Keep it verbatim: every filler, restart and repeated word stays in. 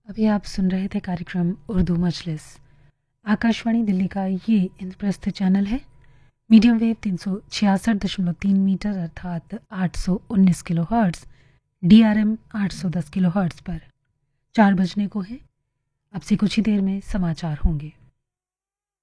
अभी आप सुन रहे थे कार्यक्रम उर्दू मजलिस। आकाशवाणी दिल्ली का ये इंद्रप्रस्थ चैनल है। मीडियम वेव तीन सौ छियासठ दशमलव तीन मीटर अर्थात आठ सौ उन्नीस kilo hertz, D R M आठ सौ दस किलो हर्ट्स पर चार बजने को है। अब से कुछ ही देर में समाचार होंगे।